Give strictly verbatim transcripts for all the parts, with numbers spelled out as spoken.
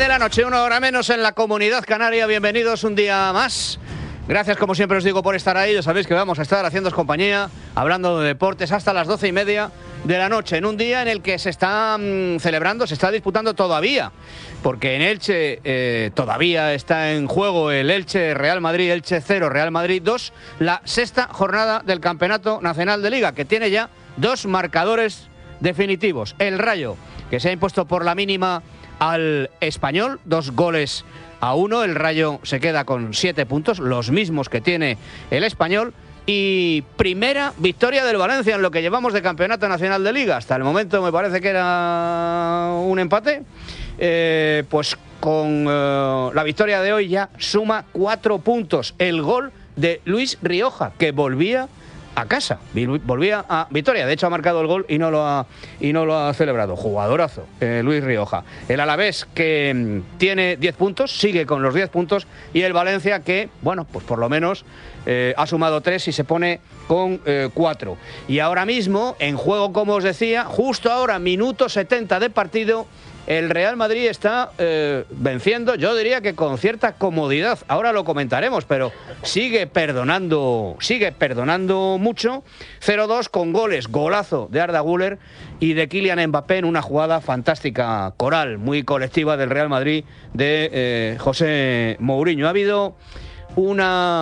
la noche, una hora menos en la Comunidad Canaria. Bienvenidos un día más. Gracias, como siempre os digo, por estar ahí. Ya sabéis que vamos a estar haciéndoos compañía, hablando de deportes hasta las doce y media de la noche, en un día en el que se está mmm, celebrando, se está disputando todavía, porque en Elche eh, todavía está en juego el Elche Real Madrid, Elche cero, Real Madrid dos, la sexta jornada del Campeonato Nacional de Liga, que tiene ya dos marcadores definitivos. El Rayo, que se ha impuesto por la mínima al Español, dos goles a uno. El Rayo se queda con siete puntos, los mismos que tiene el Español. Y primera victoria del Valencia en lo que llevamos de Campeonato Nacional de Liga. Hasta el momento me parece que era un empate. Eh, pues con eh, la victoria de hoy ya suma cuatro puntos. El gol de Luis Rioja, que volvía a casa, volvía a Vitoria. De hecho ha marcado el gol y no lo ha, y no lo ha celebrado. Jugadorazo, eh, Luis Rioja. El Alavés, que mmm, tiene diez puntos, sigue con los diez puntos, y el Valencia, que, bueno, pues por lo menos eh, ha sumado tres y se pone con eh, cuatro. Y ahora mismo, en juego, como os decía, justo ahora, minuto setenta de partido, el Real Madrid está eh, venciendo, yo diría que con cierta comodidad. Ahora lo comentaremos, pero sigue perdonando, sigue perdonando mucho. cero dos con goles, golazo de Arda Güler y de Kylian Mbappé en una jugada fantástica, coral, muy colectiva del Real Madrid de eh, José Mourinho. Ha habido una,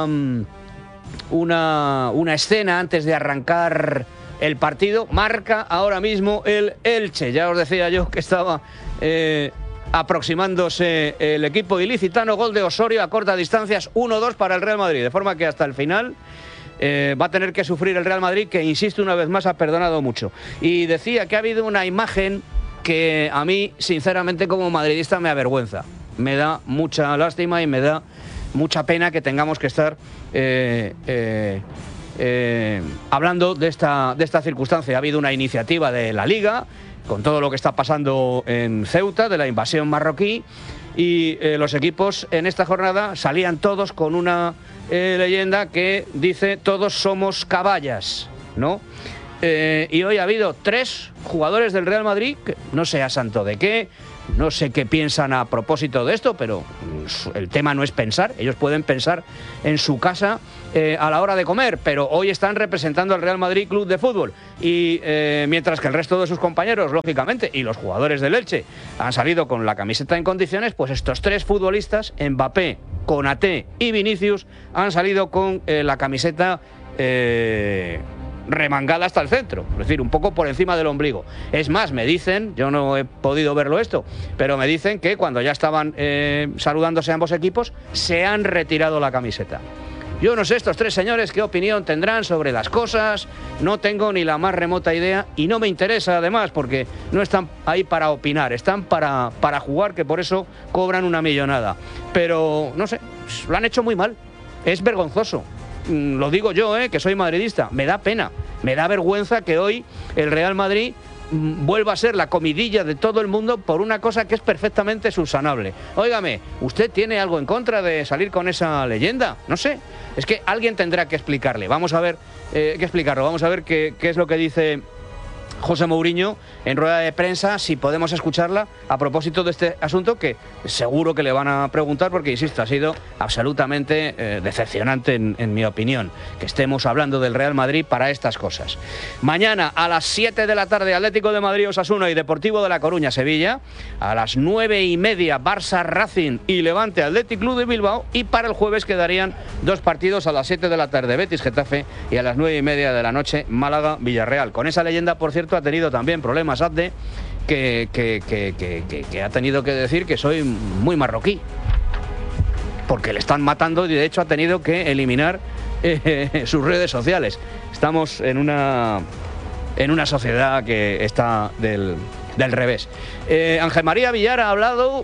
una, una escena antes de arrancar el partido. Marca ahora mismo el Elche. Ya os decía yo que estaba eh, aproximándose el equipo ilicitano. Gol de Osorio a cortas distancias, uno dos para el Real Madrid. De forma que hasta el final eh, va a tener que sufrir el Real Madrid, que, insisto, una vez más ha perdonado mucho. Y decía que ha habido una imagen que a mí, sinceramente, como madridista, me avergüenza. Me da mucha lástima y me da mucha pena que tengamos que estar Eh, eh, Eh, hablando de esta, de esta circunstancia. Ha habido una iniciativa de la Liga, con todo lo que está pasando en Ceuta, de la invasión marroquí, y eh, los equipos en esta jornada salían todos con una eh, leyenda que dice: todos somos caballas, ¿no? Eh, y hoy ha habido tres jugadores del Real Madrid, que no sé a santo de qué, no sé qué piensan a propósito de esto, pero el tema no es pensar. Ellos pueden pensar en su casa eh, a la hora de comer, pero hoy están representando al Real Madrid Club de Fútbol. Y eh, mientras que el resto de sus compañeros, lógicamente, y los jugadores del Elche han salido con la camiseta en condiciones, pues estos tres futbolistas, Mbappé, Konaté y Vinicius, han salido con eh, la camiseta Eh, remangada hasta el centro, es decir, un poco por encima del ombligo. Es más, me dicen, yo no he podido verlo esto, pero me dicen que cuando ya estaban eh, saludándose ambos equipos, se han retirado la camiseta. Yo no sé estos tres señores qué opinión tendrán sobre las cosas, no tengo ni la más remota idea, y no me interesa además, porque no están ahí para opinar, están para, para jugar, que por eso cobran una millonada. Pero, no sé, lo han hecho muy mal, es vergonzoso. Lo digo yo, eh, que soy madridista, me da pena, me da vergüenza que hoy el Real Madrid vuelva a ser la comidilla de todo el mundo por una cosa que es perfectamente subsanable. Óigame, ¿usted tiene algo en contra de salir con esa leyenda? No sé, es que alguien tendrá que explicarle. Vamos a ver, eh, que explicarlo, vamos a ver qué, qué es lo que dice José Mourinho en rueda de prensa, si podemos escucharla, a propósito de este asunto, que seguro que le van a preguntar, porque, insisto, ha sido absolutamente eh, decepcionante, en, en mi opinión, que estemos hablando del Real Madrid para estas cosas. Mañana a las siete de la tarde, Atlético de Madrid Osasuna y Deportivo de La Coruña Sevilla. A las nueve y media, Barça Racing y Levante Athletic Club de Bilbao. Y para el jueves quedarían dos partidos: a las siete de la tarde, Betis Getafe, y a las nueve y media de la noche, Málaga Villarreal. Con esa leyenda, por cierto, ha tenido también problemas Adde, que, que, que, que, que, que ha tenido que decir que soy muy marroquí, porque le están matando, y de hecho ha tenido que eliminar eh, sus redes sociales. Estamos en una, en una sociedad que está del, del revés. Eh, Ángel María Villar ha hablado,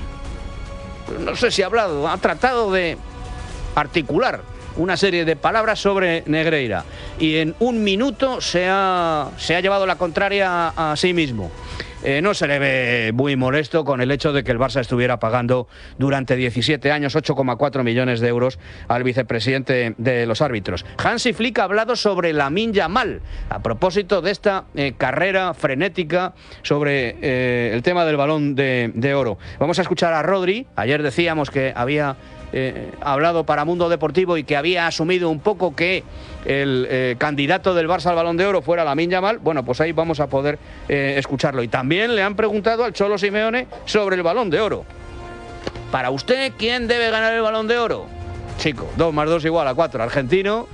no sé si ha hablado, ha tratado de articular una serie de palabras sobre Negreira, y en un minuto se ha, se ha llevado la contraria a, a sí mismo. eh, no se le ve muy molesto con el hecho de que el Barça estuviera pagando durante diecisiete años ocho coma cuatro millones de euros al vicepresidente de los árbitros. Hansi Flick ha hablado sobre Lamine Yamal, a propósito de esta eh, carrera frenética sobre eh, el tema del Balón de, de Oro. Vamos a escuchar a Rodri. Ayer decíamos que había eh, hablado para Mundo Deportivo y que había asumido un poco que el eh, candidato del Barça al Balón de Oro fuera Lamine Yamal. Bueno, pues ahí vamos a poder eh, escucharlo. Y también le han preguntado al Cholo Simeone sobre el Balón de Oro. Para usted, ¿quién debe ganar el Balón de Oro? Chico, dos más dos igual a cuatro. Argentino,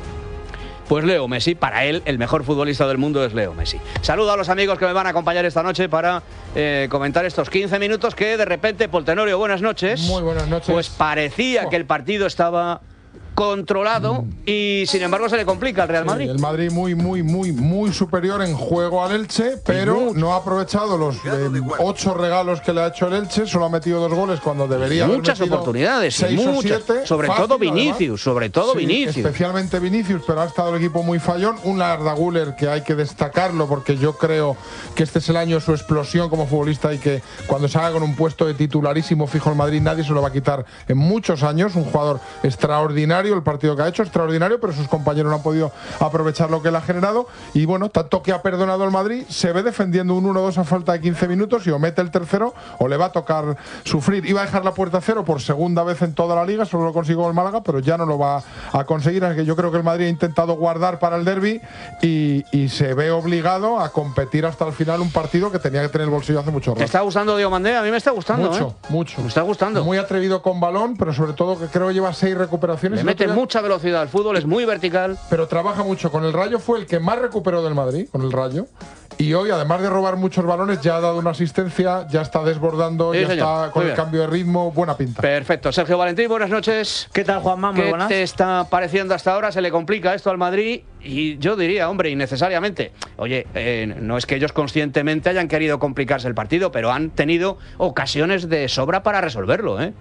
pues Leo Messi. Para él, el mejor futbolista del mundo es Leo Messi. Saludo a los amigos que me van a acompañar esta noche para eh, comentar estos quince minutos que de repente, Poltenorio, buenas noches. Muy buenas noches. Pues parecía oh. que el partido estaba controlado y sin embargo se le complica al Real Madrid. Sí, el Madrid muy, muy, muy, muy superior en juego al Elche, pero no ha aprovechado los eh, ocho regalos que le ha hecho el Elche, solo ha metido dos goles cuando debería haber muchas metido oportunidades, seis muchas, o siete, sobre fácil, todo Vinicius, además. sobre todo sí, Vinicius. Especialmente Vinicius, pero ha estado el equipo muy fallón. Un Arda Güler que hay que destacarlo porque yo creo que este es el año de su explosión como futbolista y que cuando se haga con un puesto de titularísimo fijo en Madrid nadie se lo va a quitar en muchos años. Un jugador extraordinario, el partido que ha hecho extraordinario, pero sus compañeros no han podido aprovechar lo que él ha generado y bueno, tanto que ha perdonado el Madrid, se ve defendiendo un uno dos a falta de quince minutos y o mete el tercero o le va a tocar sufrir. Iba a dejar la puerta a cero por segunda vez en toda la liga, solo lo consiguió el Málaga, pero ya no lo va a conseguir, así que yo creo que el Madrid ha intentado guardar para el derbi y, y se ve obligado a competir hasta el final un partido que tenía que tener el bolsillo hace mucho rato. ¿Te está gustando Diomandé? A mí me está gustando. Mucho, ¿eh? mucho. Me está gustando. Muy atrevido con balón, pero sobre todo que creo que lleva seis recuperaciones. Le mete día, mucha velocidad al fútbol, es muy vertical. Pero trabaja mucho. Con el Rayo fue el que más recuperó del Madrid, con el Rayo. Y hoy, además de robar muchos balones, ya ha dado una asistencia, ya está desbordando, sí, ya señor. está con muy el bien. cambio de ritmo, buena pinta. Perfecto. Sergio Valentín, buenas noches. ¿Qué tal, Juanma? Muy ¿Qué buenas. te está pareciendo hasta ahora? ¿Se le complica esto al Madrid? Y yo diría, hombre, innecesariamente. Oye, eh, no es que ellos conscientemente hayan querido complicarse el partido, pero han tenido ocasiones de sobra para resolverlo, ¿eh?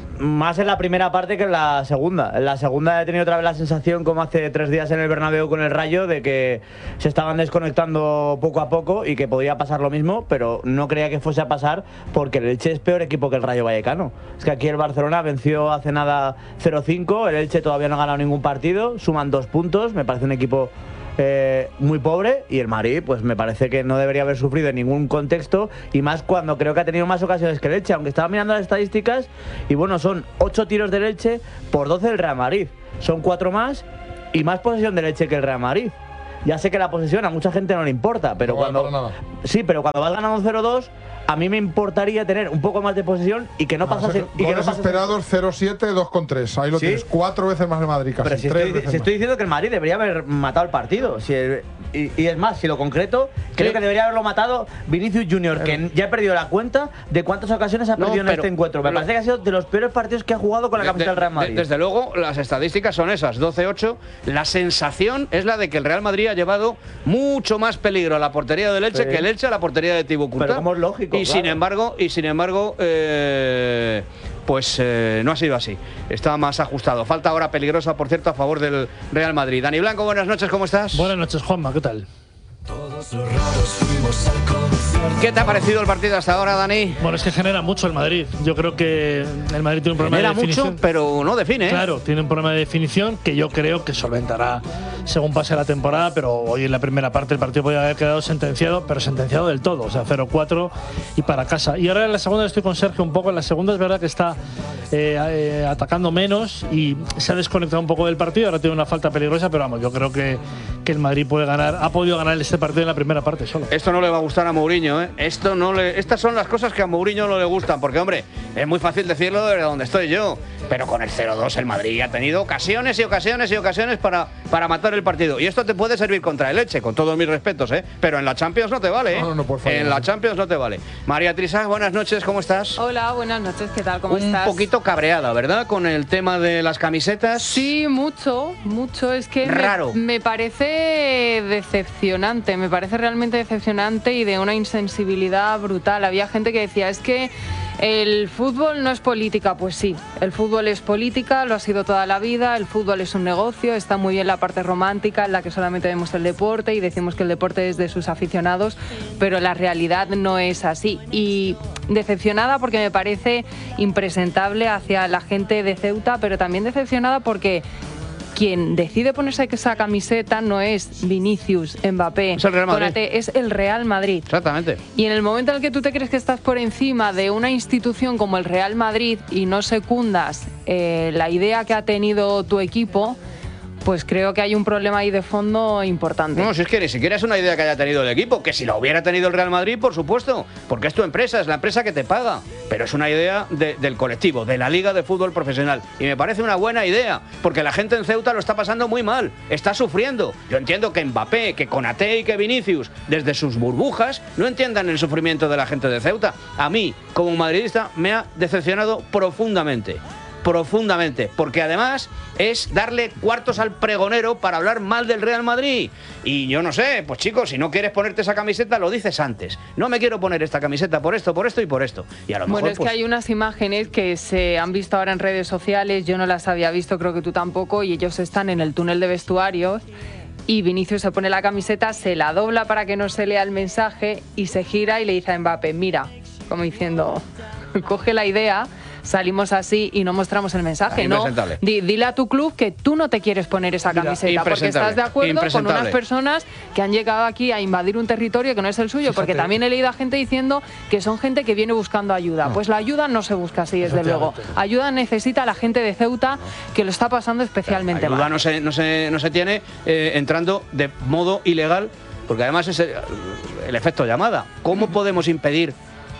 Más en la primera parte que en la segunda. En la segunda he tenido otra vez la sensación, como hace tres días en el Bernabéu con el Rayo, de que se estaban desconectando poco a poco y que podía pasar lo mismo, pero no creía que fuese a pasar porque el Elche es peor equipo que el Rayo Vallecano. Es que aquí el Barcelona venció hace nada cero cinco, el Elche todavía no ha ganado ningún partido, suman dos puntos, me parece un equipo Eh, muy pobre, y el Madrid pues me parece que no debería haber sufrido en ningún contexto, y más cuando creo que ha tenido más ocasiones que el Elche, aunque estaba mirando las estadísticas y bueno, son ocho tiros del Elche por doce del Real Madrid, son cuatro más y más posesión del Elche que el Real Madrid. Ya sé que la posesión a mucha gente no le importa, pero no cuando vale para nada. sí, pero cuando vas ganando cero dos, a mí me importaría tener un poco más de posesión y que no pasase. Ah, y que no goles pasase esperados cero siete, dos con tres. Ahí lo ¿Sí? tienes, cuatro veces más de Madrid casi. Pero si, tres estoy, veces si más. estoy diciendo que el Madrid debería haber matado el partido. Si el, y, y es más, si lo concreto, creo Sí. que debería haberlo matado Vinicius Junior, que ya ha perdido la cuenta de cuántas ocasiones ha No, perdido en pero- este encuentro. Me lo- parece que ha sido de los peores partidos que ha jugado con la De- camiseta del Real de- Madrid. Desde luego, las estadísticas son esas, doce ocho. La sensación es la de que el Real Madrid ha llevado mucho más peligro a la portería del Elche Sí. que el Elche a la portería de Thibaut Courtois. Pero como es lógico, Y sin claro. embargo, y sin embargo, eh, pues eh, no ha sido así. Está más ajustado. Falta ahora peligrosa, por cierto, a favor del Real Madrid. Dani Blanco, buenas noches, ¿cómo estás? Buenas noches, Juanma, ¿qué tal? ¿Qué te ha parecido el partido hasta ahora, Dani? Bueno, es que genera mucho el Madrid. Yo creo que el Madrid tiene un problema Genera de definición. mucho, pero no define, ¿eh? Claro, tiene un problema de definición que yo creo que solventará según pase la temporada, pero hoy en la primera parte el partido podría haber quedado sentenciado, pero sentenciado del todo, o sea, cero cuatro y para casa. Y ahora en la segunda estoy con Sergio un poco. En la segunda es verdad que está eh, eh, atacando menos y se ha desconectado un poco del partido. Ahora tiene una falta peligrosa, pero vamos, yo creo que, que el Madrid puede ganar, ha podido ganar este partido en la primera parte solo. Esto no le va a gustar a Mourinho, ¿eh? Esto no le, estas son las cosas que a Mourinho no le gustan, porque, hombre, es muy fácil decirlo desde donde estoy yo, pero con el cero dos el Madrid ha tenido ocasiones y ocasiones y ocasiones para, para matar el partido. Y esto te puede servir contra el Elche, con todos mis respetos, ¿eh? Pero en la Champions no te vale, ¿eh? No, no, por favor. En la Champions no te vale. María Trisá, buenas noches, ¿cómo estás? Hola, buenas noches, ¿qué tal? ¿Cómo Un estás? poquito cabreada, ¿verdad? Con el tema de las camisetas. Sí, mucho, mucho. Es que me- Raro. Me, parece decepcionante, me parece realmente decepcionante y de una insensibilidad brutal. Había gente que decía, es que El fútbol no es política, pues sí, el fútbol es política, lo ha sido toda la vida, el fútbol es un negocio, está muy bien la parte romántica en la que solamente vemos el deporte y decimos que el deporte es de sus aficionados, pero la realidad no es así. Y decepcionada porque me parece impresentable hacia la gente de Ceuta, pero también decepcionada porque quien decide ponerse esa camiseta no es Vinicius, Mbappé, es el Real Madrid. Konaté, es el Real Madrid. Exactamente. Y en el momento en el que tú te crees que estás por encima de una institución como el Real Madrid y no secundas eh, la idea que ha tenido tu equipo, pues creo que hay un problema ahí de fondo importante. No, si es que ni siquiera es una idea que haya tenido el equipo, que si la hubiera tenido el Real Madrid, por supuesto, porque es tu empresa, es la empresa que te paga, pero es una idea de, del colectivo, de la Liga de Fútbol Profesional, y me parece una buena idea, porque la gente en Ceuta lo está pasando muy mal, está sufriendo. Yo entiendo que Mbappé, que Konaté y que Vinicius, desde sus burbujas, no entiendan el sufrimiento de la gente de Ceuta. A mí, como madridista, me ha decepcionado profundamente. Profundamente, porque además es darle cuartos al pregonero para hablar mal del Real Madrid. Y yo no sé, pues chicos, si no quieres ponerte esa camiseta, lo dices antes. No me quiero poner esta camiseta por esto, por esto y por esto. Y a lo mejor, bueno, es pues... que hay unas imágenes que se han visto ahora en redes sociales, yo no las había visto, creo que tú tampoco, y ellos están en el túnel de vestuarios y Vinicius se pone la camiseta, se la dobla para que no se lea el mensaje y se gira y le dice a Mbappé, mira, como diciendo, coge la idea, salimos así y no mostramos el mensaje, ¿no? D dile a tu club que tú no te quieres poner esa camiseta porque estás de acuerdo con unas personas que han llegado aquí a invadir un territorio que no es el suyo. Fíjate. Porque también he leído a gente diciendo que son gente que viene buscando ayuda. No. Pues la ayuda no se busca así, desde luego. Ayuda necesita la gente de Ceuta, no. que lo está pasando especialmente ayuda mal. No se, no se, no se tiene eh, entrando de modo ilegal, porque además es el, el efecto llamada. ¿Cómo podemos impedir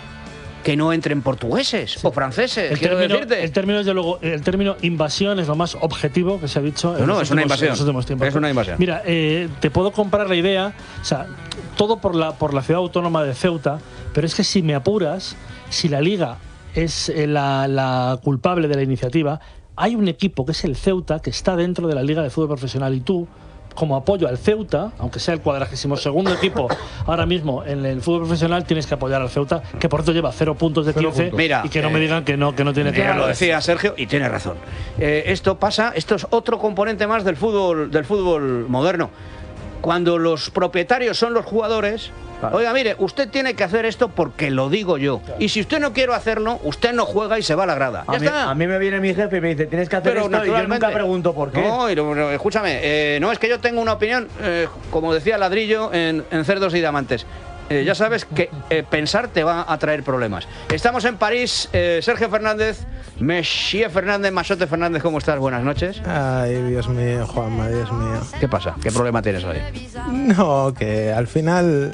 que no entren portugueses sí. o franceses? El quiero término, decirte. El término, desde luego, el término invasión es lo más objetivo que se ha dicho. No, no, es una invasión. Es una invasión. Mira, eh, te puedo comprar la idea, o sea, todo por la, por la ciudad autónoma de Ceuta, pero es que si me apuras, si la Liga es la, la culpable de la iniciativa, hay un equipo que es el Ceuta, que está dentro de la Liga de Fútbol Profesional, y tú, como apoyo al Ceuta, aunque sea el cuadragésimo segundo equipo ahora mismo en el fútbol profesional, tienes que apoyar al Ceuta, que por cierto lleva cero puntos de quince puntos. Mira, y que no eh, me digan que no, que no tiene que ver. Lo decía Sergio y tiene razón. Eh, esto pasa, esto es otro componente más del fútbol, del fútbol moderno. Cuando los propietarios son los jugadores, claro. Oiga, mire, usted tiene que hacer esto porque lo digo yo. Claro. Y si usted no quiere hacerlo, usted no juega y se va a la grada. A, ¿Ya mí, está? a mí me viene mi jefe y me dice, tienes que hacer Pero esto, y yo nunca pregunto por qué. No, y lo, escúchame, eh, no, es que yo tengo una opinión, eh, como decía Ladrillo en, en Cerdos y Diamantes. Eh, ya sabes que eh, pensar te va a traer problemas. Estamos en París, eh, Sergio Fernández, Messier Fernández, Machote Fernández, ¿cómo estás? Buenas noches. Ay, Dios mío, Juanma, Dios mío. ¿Qué pasa? ¿Qué problema tienes hoy? No, que al final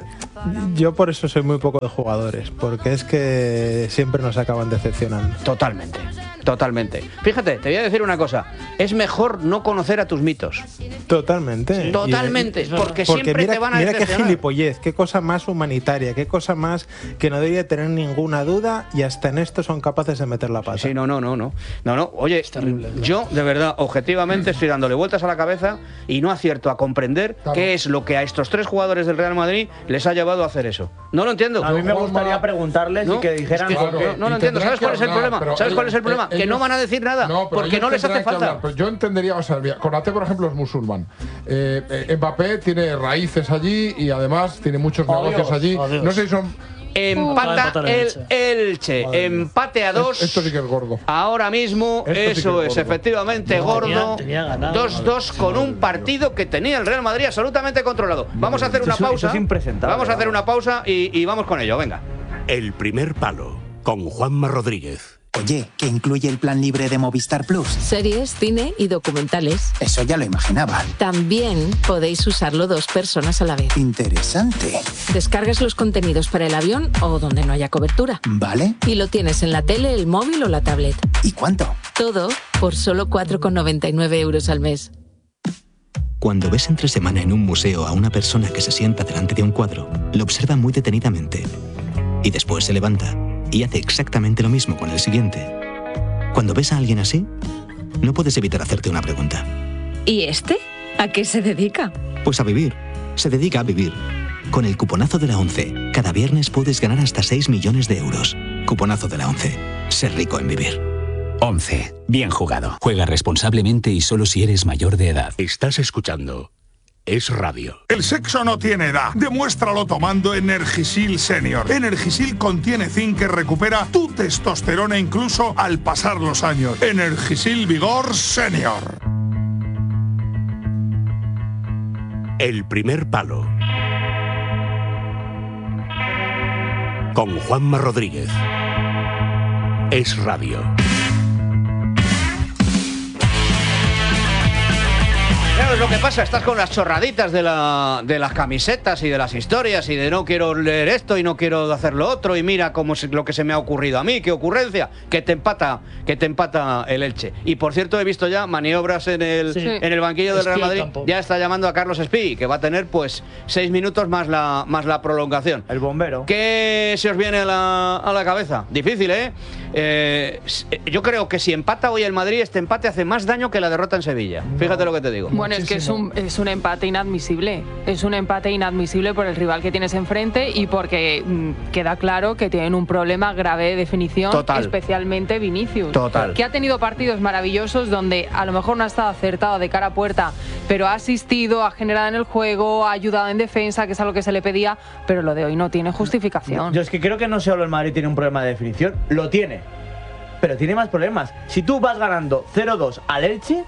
yo por eso soy muy poco de jugadores, porque es que siempre nos acaban decepcionando. Totalmente. Totalmente. Fíjate, te voy a decir una cosa. Es mejor no conocer a tus mitos. Totalmente. Sí. Totalmente. Y, porque, porque siempre mira, te van a mira decepcionar. Qué gilipollez, qué cosa más humanitaria, qué cosa más que no debería tener ninguna duda, y hasta en esto son capaces de meter la pata. Sí, no, no, no, no. No, no. Oye, es terrible, yo de verdad, objetivamente, estoy dándole vueltas a la cabeza y no acierto a comprender claro. qué es lo que a estos tres jugadores del Real Madrid les ha llevado a hacer eso. No lo entiendo. A mí me gustaría preguntarles ¿no? y que dijeran es que, por qué. No, no lo entiendo. ¿Sabes cuál es el problema? ¿Sabes cuál es el problema? Que no van a decir nada, no, porque no les hace falta. Pero yo entendería, o sea, Konaté, por ejemplo, es musulmán. Eh, eh, Mbappé tiene raíces allí y además tiene muchos oh, negocios Dios, allí. Oh, no sé si son... Empata uh, el Elche, Madre empate a dos. Esto sí que es gordo. Ahora mismo, esto eso sí es, es efectivamente no, gordo. dos dos con un partido que tenía el Real Madrid absolutamente controlado. Vamos a hacer una eso, pausa. Eso es impresentable. Vamos a hacer una pausa y, y vamos con ello, venga. El primer palo, con Juanma Rodríguez. Oye, ¿qué incluye el plan libre de Movistar Plus? Series, cine y documentales. Eso ya lo imaginaba. También podéis usarlo dos personas a la vez. Interesante. Descargas los contenidos para el avión o donde no haya cobertura. Vale. Y lo tienes en la tele, el móvil o la tablet. ¿Y cuánto? Todo por solo cuatro con noventa y nueve euros al mes. Cuando ves entre semana en un museo a una persona que se sienta delante de un cuadro, lo observa muy detenidamente. Y después se levanta y hace exactamente lo mismo con el siguiente. Cuando ves a alguien así, no puedes evitar hacerte una pregunta. ¿Y este? ¿A qué se dedica? Pues a vivir. Se dedica a vivir. Con el cuponazo de la ONCE, Cada viernes puedes ganar hasta seis millones de euros. Cuponazo de la ONCE. Ser rico en vivir. ONCE. Bien jugado. Juega responsablemente y solo si eres mayor de edad. Estás escuchando Es Radio. El sexo no tiene edad. Demuéstralo tomando Energisil Senior. Energisil contiene zinc que recupera tu testosterona incluso al pasar los años. Energisil Vigor Senior. El primer palo. Con Juanma Rodríguez. Es Radio. Claro, es lo que pasa, estás con las chorraditas de, la, de las camisetas y de las historias y de no quiero leer esto y no quiero hacer lo otro y mira cómo es lo que se me ha ocurrido a mí, qué ocurrencia, que te empata, que te empata el Elche. Y por cierto, he visto ya maniobras en el, sí. en el banquillo del Real Madrid, ya está llamando a Carlos Espí, que va a tener pues seis minutos más la, más la prolongación. El bombero. ¿Qué se os viene a la, a la cabeza? Difícil, ¿eh? ¿eh? Yo creo que si empata hoy el Madrid, este empate hace más daño que la derrota en Sevilla. Fíjate lo que te digo. Bueno, es que es un, es un empate inadmisible. Es un empate inadmisible por el rival que tienes enfrente y porque mmm, queda claro que tienen un problema grave de definición, Total. especialmente Vinicius. Total. Que ha tenido partidos maravillosos donde a lo mejor no ha estado acertado de cara a puerta, pero ha asistido, ha generado en el juego, ha ayudado en defensa, que es algo que se le pedía, pero lo de hoy no tiene justificación. Yo es que creo que no solo el Madrid tiene un problema de definición, lo tiene, pero tiene más problemas. Si tú vas ganando cero dos al Elche,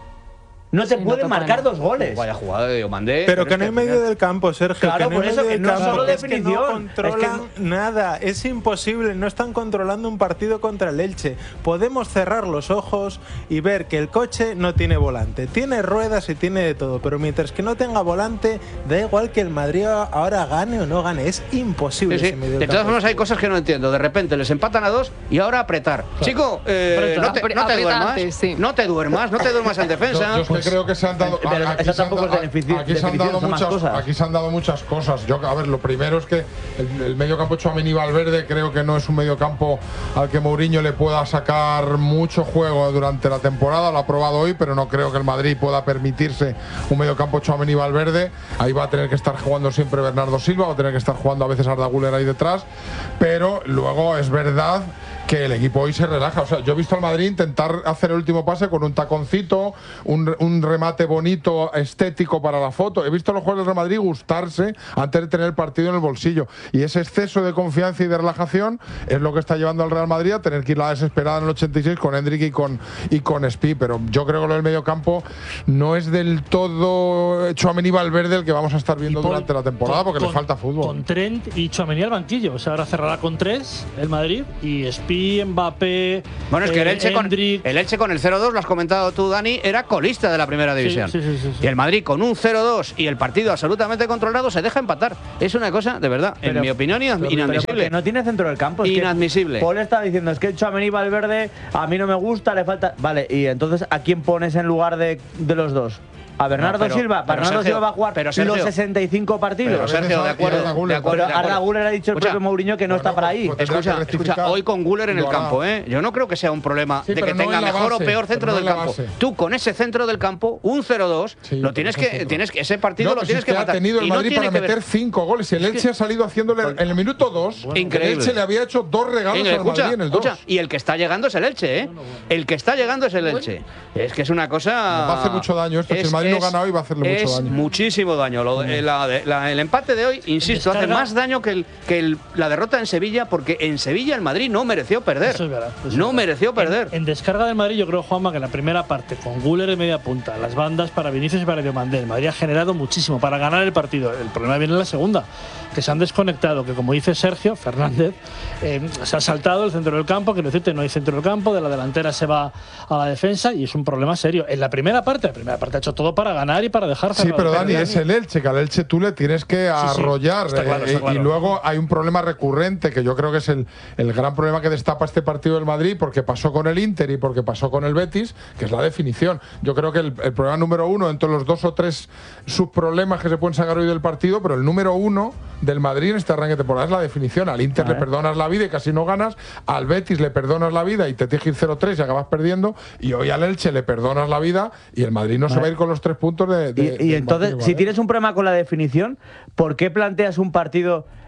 no te sí, pueden no marcar dos goles. Vaya jugada de Diomandé. Pero, pero que no hay medio del campo, Sergio. Claro, que no por eso que no solo definición. Es que no controlan es que... nada. Es imposible. No están controlando un partido contra el Elche. Podemos cerrar los ojos y ver que el coche no tiene volante. Tiene ruedas y tiene de todo. Pero mientras que no tenga volante, da igual que el Madrid ahora gane o no gane. Es imposible. Sí, sí. Ese medio del de todas campo. formas, hay cosas que no entiendo. De repente les empatan a dos y ahora apretar. Claro. Chico, eh, no te, no te duermas. Antes, sí. No te duermas. No te duermas en defensa. Yo, yo es que pues, creo que se han dado. Pero aquí, eso se han, tampoco es beneficio, aquí, se han dado muchas, aquí se han dado muchas cosas. Yo, a ver, lo primero es que el, el medio campo Tchouaméni Valverde creo que no es un medio campo al que Mourinho le pueda sacar mucho juego durante la temporada. Lo ha probado hoy, pero no creo que el Madrid pueda permitirse un medio campo Tchouaméni Valverde. Ahí va a tener que estar jugando siempre Bernardo Silva, va a tener que estar jugando a veces Arda Güler ahí detrás. Pero luego es verdad que el equipo hoy se relaja. O sea, yo he visto al Madrid intentar hacer el último pase con un taconcito, un, un remate bonito, estético para la foto. He visto a los jugadores del Madrid gustarse antes de tener el partido en el bolsillo. Y ese exceso de confianza y de relajación es lo que está llevando al Real Madrid a tener que ir la desesperada en el ochenta y seis con Hendrik y con, y con Espí. Pero yo creo que lo del medio campo no es del todo Tchouaméni Valverde el que vamos a estar viendo por, durante la temporada porque con, le falta fútbol. Con Trent y Tchouaméni al banquillo. O sea, ahora cerrará con tres el Madrid y Espí, Mbappé. Bueno, es que eh, el, Elche con, el Elche con el cero dos, lo has comentado tú, Dani, era colista de la primera división. Sí, sí, sí, sí, sí. Y el Madrid con un cero dos y el partido absolutamente controlado se deja empatar. Es una cosa, de verdad, pero, en mi opinión, inadmisible. Pero no tiene centro del campo. Es inadmisible. Que Paul está diciendo, es que Tchouaméni Valverde a mí no me gusta, le falta. Vale, y entonces, ¿a quién pones en lugar de, de los dos? A Bernardo no, pero, Silva. Pero Bernardo Sergio, Silva va a jugar pero Sergio, los sesenta y cinco partidos. Pero Sergio, de acuerdo. De acuerdo, pero Arda Güler ha dicho el propio Mourinho que no bueno, está para ahí. Pues escucha, escucha, hoy con Güler en el campo, ¿eh? Yo no creo que sea un problema sí, de que no tenga mejor base, o peor centro no del campo. Base. Tú con ese centro del campo, un cero dos, sí, lo tienes que, tienes que, ese partido no, lo tienes es que, que matar. Ha tenido el Madrid no para meter cinco goles. Y el Elche ha salido haciéndole en el minuto dos. Increíble. El Elche le había hecho dos regalos al Madrid en el dos. Y el que está llegando es el Elche, ¿eh? El que está llegando es el Elche. Es que es una cosa. Va a hacer mucho daño esto. Si el Madrid no gana hoy, va a hacerle mucho daño. Muchísimo daño. Lo, la, la, el empate de hoy, insisto, hace más daño que, el, que el, la derrota en Sevilla, porque en Sevilla el Madrid no mereció perder. Eso es verdad. Eso no es verdad. mereció perder. En, en descarga del Madrid, yo creo, Juanma, que en la primera parte, con Güler en media punta, las bandas para Vinicius y para Diomandé, el Madrid ha generado muchísimo para ganar el partido. El problema viene en la segunda, que se han desconectado, que como dice Sergio Fernández, eh, se ha saltado el centro del campo, que no decirte, no hay centro del campo, de la delantera se va a la defensa y es un problema serio. En la primera parte, la primera parte ha hecho todo para ganar y para dejar. Sí, pero Dani, es el Elche, que al Elche tú le tienes que arrollar. Sí, sí. Está claro, está claro. Y luego hay un problema recurrente, que yo creo que es el, el gran problema que destapa este partido del Madrid, porque pasó con el Inter y porque pasó con el Betis, que es la definición. Yo creo que el, el problema número uno, entre los dos o tres subproblemas que se pueden sacar hoy del partido, pero el número uno del Madrid en este arranque de temporada es la definición. Al Inter le perdonas la vida y casi no ganas, al Betis le perdonas la vida y te tienes que ir cero tres y acabas perdiendo, y hoy al Elche le perdonas la vida y el Madrid no se va a ir con los tres puntos de… de y y entonces, si tienes un problema con la definición, ¿por qué planteas un partido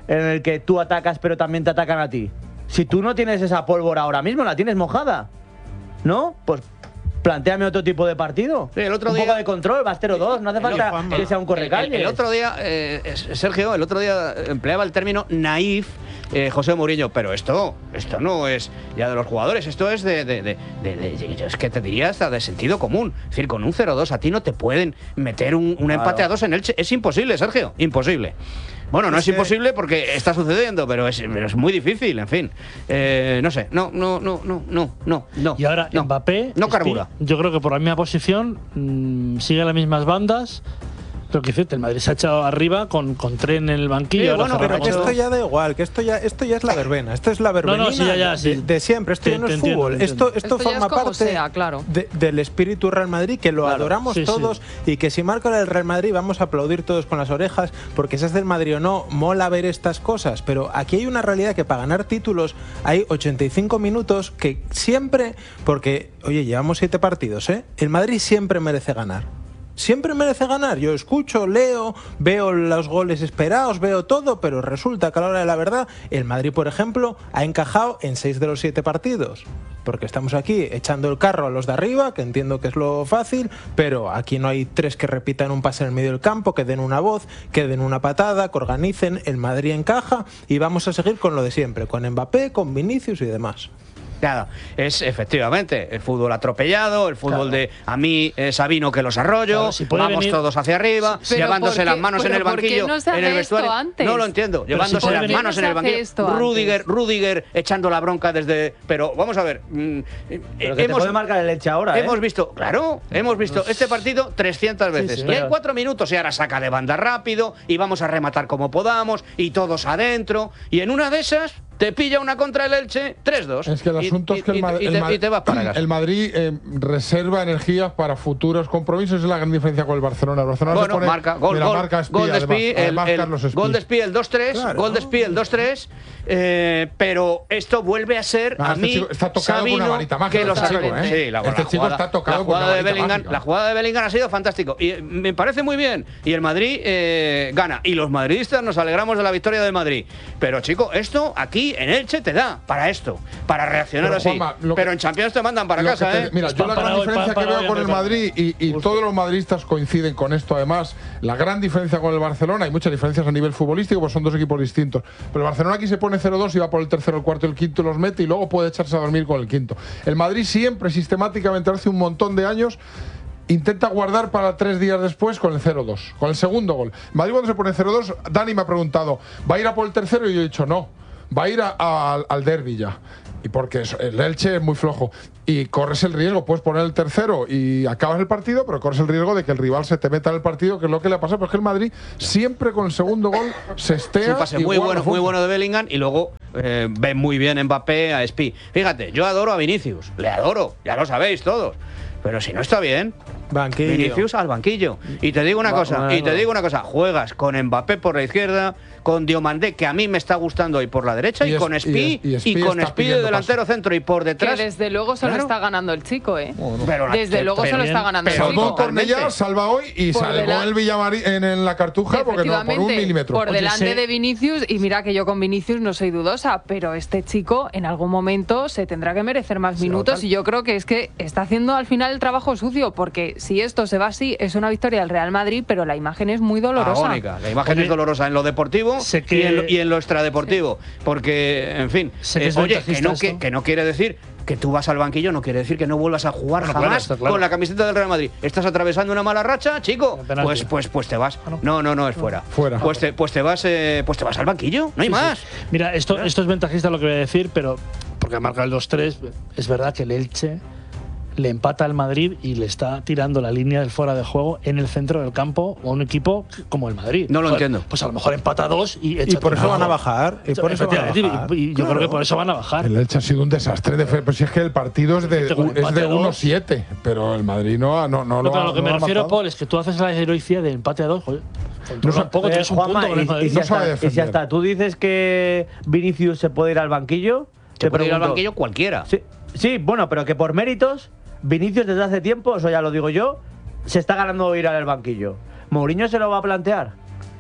en el que tú atacas pero también te atacan a ti? Si tú no tienes esa pólvora ahora mismo, la tienes mojada, ¿no? Pues plantéame otro tipo de partido. Sí, el otro un día, poco de control, Bastero dos, no hace falta que sea un correcalles. El, el otro día, eh, Sergio, el otro día empleaba el término naif eh, José Mourinho, pero esto esto no es ya de los jugadores, esto es de, de, de, de, de es que te diría hasta de sentido común. Es decir, con un cero dos a ti no te pueden meter un, un claro. empate a dos en Elche. Es imposible, Sergio, imposible. Bueno, no es, es imposible porque está sucediendo, pero es, pero es muy difícil, en fin. Eh, no sé, no, no, no, no, no, no, no. Y ahora no, Mbappé, no carbura. Yo creo que por la misma posición mmm, sigue las mismas bandas. Pero que decirte, el Madrid se ha echado arriba con, con Tren en el banquillo. Sí, bueno, pero que esto ya da igual, que esto ya, esto ya es la verbena, esto es la verbena no, no, sí, ya, ya, sí. de, de siempre, esto te, ya no es entiendo, fútbol, esto, esto, esto forma parte sea, claro. de, del espíritu Real Madrid, que lo claro, adoramos sí, todos sí. y que si marca el Real Madrid vamos a aplaudir todos con las orejas, porque seas del Madrid o no, mola ver estas cosas, pero aquí hay una realidad que para ganar títulos hay ochenta y cinco minutos que siempre, porque, oye, llevamos siete partidos, ¿eh? El Madrid siempre merece ganar. Siempre merece ganar. Yo escucho, leo, veo los goles esperados, veo todo, pero resulta que a la hora de la verdad, el Madrid, por ejemplo, ha encajado en seis de los siete partidos. Porque estamos aquí echando el carro a los de arriba, que entiendo que es lo fácil, pero aquí no hay tres que repitan un pase en el medio del campo, que den una voz, que den una patada, que organicen. El Madrid encaja y vamos a seguir con lo de siempre, con Mbappé, con Vinicius y demás. Claro, es efectivamente el fútbol atropellado, el fútbol claro. de a mí eh, Sabino que los arroyo, claro, si vamos venir, todos hacia arriba, sí, llevándose las manos en el banquillo, no en el vestuario. Antes? No lo entiendo, pero llevándose si las venir, manos en el banquillo. Rudiger, Rudiger echando la bronca desde. Pero vamos a ver. Mmm, pero que hemos, te puede marcar el Elche ahora. Hemos ¿eh? visto, claro, hemos visto este partido trescientas veces. Sí, sí, y hay cuatro minutos y ahora saca de banda rápido y vamos a rematar como podamos y todos adentro. Y en una de esas. Te pilla una contra el Elche, tres dos. Es que el asunto y, es que el, y, Ma y, el, te, Ma y te vas para casa. El Madrid eh, reserva energías para futuros compromisos. Es la gran diferencia con el Barcelona. El Barcelona bueno, se pone, marca, gol, mira, gol, marca Espí, gol de Espí, además, el, además el, Carlos Espí. gol de Espí el dos tres, claro. gol de Espí el dos tres, eh, pero esto vuelve a ser ah, a este mí chico está tocado Sabino, con una varita mágica, que los este chico, ¿eh? Sí, la, este la chico jugada, está tocado la jugada con una de varita Bellingham, mágica. la jugada de Bellingham ha sido fantástico y me parece muy bien y el Madrid eh, gana y los madridistas nos alegramos de la victoria del Madrid, pero chico, esto aquí en Elche te da para esto. Para reaccionar pero, así. Juanma, que, pero en Champions te mandan para casa, te, ¿eh? Mira, yo la gran diferencia que veo con el Madrid, y, y todos los madridistas coinciden con esto, además, la gran diferencia con el Barcelona, hay muchas diferencias a nivel futbolístico, pues son dos equipos distintos. Pero el Barcelona aquí se pone cero dos y va por el tercero, el cuarto y el quinto, los mete y luego puede echarse a dormir con el quinto. El Madrid siempre, sistemáticamente, hace un montón de años, intenta guardar para tres días después con el cero dos, con el segundo gol. Madrid cuando se pone cero dos, Dani me ha preguntado, ¿va a ir a por el tercero? Y yo he dicho, no, va a ir a, a, al derbi ya. Y porque el Elche es muy flojo. Y corres el riesgo, puedes poner el tercero y acabas el partido, pero corres el riesgo de que el rival se te meta en el partido, que es lo que le ha pasado. Pero es que el Madrid siempre con el segundo gol se estea. Es un pase muy bueno, muy bueno de Bellingham y luego eh, ve muy bien Mbappé a Espí. Fíjate, yo adoro a Vinicius, le adoro, ya lo sabéis todos. Pero si no está bien, banquillo. Vinicius al banquillo. Y te digo una Va, cosa, bueno. y te digo una cosa, juegas con Mbappé por la izquierda, con Diomandé, que a mí me está gustando hoy por la derecha, y, y, con Espí, y, y, y con Espí de delantero paso. Centro y por detrás. Que desde luego se lo claro. está ganando el chico, ¿eh? Bueno, pero desde la, luego pero se lo bien, está ganando pero el chico. Salvó Cornellá, salva hoy y por salvó el Villamarín en, en la Cartuja porque no, por un milímetro. Por Oye, delante sí. de Vinicius, y mira que yo con Vinicius no soy dudosa, pero este chico en algún momento se tendrá que merecer más sí, minutos total. y yo creo que es que está haciendo al final el trabajo sucio, porque si esto se va así, es una victoria del Real Madrid, pero la imagen es muy dolorosa. Agónica. La imagen Oye, es dolorosa en lo deportivo que... y, en lo, y en lo extradeportivo. Sí. Porque, en fin, que eh, oye, que no, que, que no quiere decir que tú vas al banquillo, no quiere decir que no vuelvas a jugar bueno, jamás claro, claro. con la camiseta del Real Madrid. ¿Estás atravesando una mala racha, chico? Pues, pues, pues te vas. No, no, no, es fuera. Fuera. Pues te, pues te vas, eh, pues te vas al banquillo. No hay sí, más. Sí. Mira, esto, ¿no? esto es ventajista lo que voy a decir, pero porque ha marcado el dos tres, es verdad que el Elche le empata al Madrid y le está tirando la línea del fuera de juego en el centro del campo a un equipo como el Madrid. No lo pues, entiendo. Pues a lo mejor empata dos y Y por eso van a bajar. Y por eso van a bajar. Y, y yo claro. creo que por eso van a bajar. El Elche ha sido un desastre. De fe, pues si es que el partido es de, es de uno siete, pero el Madrid no, no, no, no lo ha Lo que no me lo refiero, ha Paul, es que tú haces la heroicidad de empate a dos. Joder, no tampoco tienes un punto con el Madrid. Y, y, si no hasta, sabe defender. y si hasta tú dices que Vinicius se puede ir al banquillo, Se te puede ir al pregunto, banquillo cualquiera. Sí, sí, bueno, pero que por méritos, Vinicius desde hace tiempo, eso ya lo digo yo, se está ganando ir al banquillo. ¿Mourinho se lo va a plantear?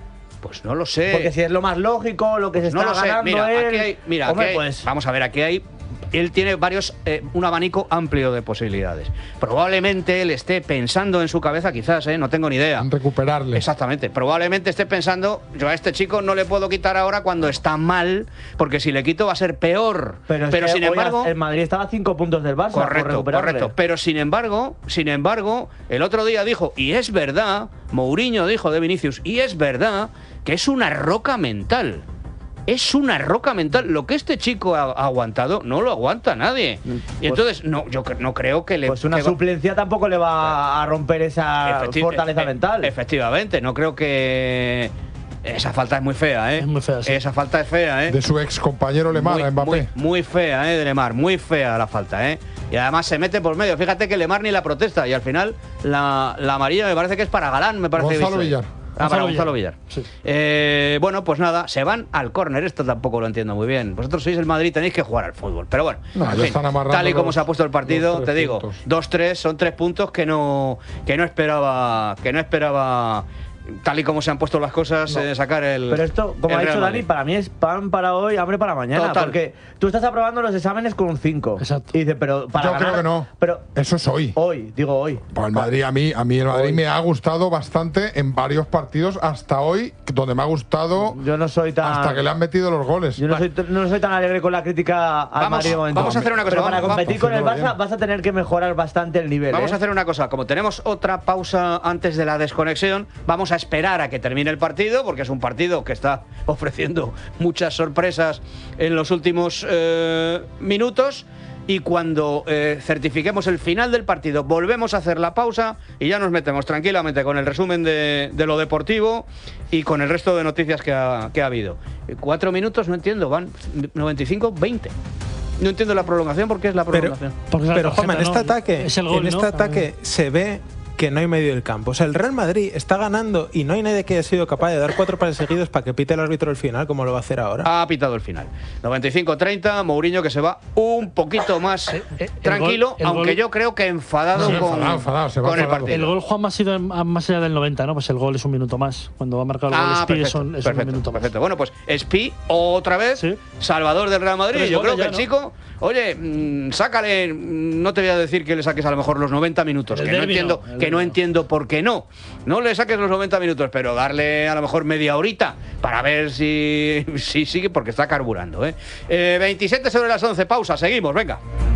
Pues no lo sé. Porque si es lo más lógico, lo que se no está lo sé. ganando Mira, él… aquí hay, mira, Hombre, aquí hay- pues, vamos a ver, aquí hay… Él tiene varios, eh, un abanico amplio de posibilidades. Probablemente él esté pensando en su cabeza, quizás, eh, no tengo ni idea. En recuperarle. Exactamente. Probablemente esté pensando, yo a este chico no le puedo quitar ahora cuando está mal, porque si le quito va a ser peor. Pero, es Pero que sin hoy embargo… el Madrid estaba a cinco puntos del Barça por Correcto, recuperarle. correcto. Pero sin embargo, sin embargo, el otro día dijo, y es verdad, Mourinho dijo de Vinicius, y es verdad que es una roca mental. Es una roca mental. Lo que este chico ha, ha aguantado, no lo aguanta nadie. Y entonces, no, yo cre- no creo que le. Pues una que va- suplencia tampoco le va a romper esa Efecti- fortaleza e- mental. Efectivamente, no creo que. Esa falta es muy fea, ¿eh? Es muy fea, sí. Esa falta es fea, ¿eh? De su ex compañero Lemar, muy, a Mbappé. muy, muy fea, ¿eh? De Lemar, muy fea la falta, ¿eh? Y además se mete por medio. Fíjate que Lemar ni la protesta y al final la, la amarilla me parece que es para Galán, me parece. Gonzalo que he visto. Villar. Ah, para Gonzalo Gonzalo Villar. Sí. Eh, bueno, pues nada, se van al córner. Esto tampoco lo entiendo muy bien. Vosotros sois el Madrid, tenéis que jugar al fútbol. Pero bueno, No, en ya fin, están amarrando tal y como los- se ha puesto el partido, los te tres digo, puntos. dos tres son tres puntos que no, que no esperaba, que no esperaba. Tal y como se han puesto las cosas, eh, sacar el. Pero esto, como el ha Real dicho Dani, Madrid. para mí es pan para hoy, hambre para mañana. Total. Porque tú estás aprobando los exámenes con un cinco. Exacto. Y dices, pero para Yo ganar… creo que no. Pero Eso es hoy. hoy, digo hoy. Pues el Madrid, a mí, a mí el Madrid Hoy. me ha gustado bastante en varios partidos hasta hoy, donde me ha gustado Yo no soy tan… hasta que le han metido los goles. Yo no soy, no soy tan alegre con la crítica al Vamos- Madrid de momento. vamos a hacer una cosa, Pero para vamos- competir vamos- con el Barça haciéndolo bien. vas a tener que mejorar bastante el nivel. Vamos ¿eh? a hacer una cosa, como tenemos otra pausa antes de la desconexión, vamos a esperar a que termine el partido, porque es un partido que está ofreciendo muchas sorpresas en los últimos eh, minutos. Y cuando eh, certifiquemos el final del partido, volvemos a hacer la pausa y ya nos metemos tranquilamente con el resumen de, de lo deportivo y con el resto de noticias que ha, que ha habido. Eh, Cuatro minutos, no entiendo, van noventa y cinco, veinte. No entiendo la prolongación porque es la Pero, prolongación. Porque es la pero tarjeta, Juanma, en este ¿no? ataque, Es el gol, en este ¿no? ataque se ve que no hay medio del campo. O sea, el Real Madrid está ganando y no hay nadie que haya sido capaz de dar cuatro pases seguidos para que pite el árbitro el final, como lo va a hacer ahora. Ha pitado el final. noventa y cinco treinta, Mourinho que se va un poquito más eh, el tranquilo, gol- el aunque gol- yo creo que enfadado Sí, con, enfadado, enfadado, se va con el enfadado. partido. El gol Juanma ha sido en- a- más allá del noventa, ¿no? Pues el gol es un minuto más. Cuando va a marcar el gol Ah, Spi perfecto, es un, es un perfecto, minuto más. perfecto. Bueno, pues Spi otra vez, Sí. salvador del Real Madrid. Tres Yo creo goles que el ya, chico, oye, mm, sácale, mm, no te voy a decir que le saques a lo mejor los noventa minutos, El que no derbi entiendo, no, el que no derbi no. entiendo por qué no. No le saques los noventa minutos, pero darle a lo mejor media horita para ver si, si sigue, porque está carburando. ¿eh? Eh, veintisiete sobre las once, pausa, seguimos, venga.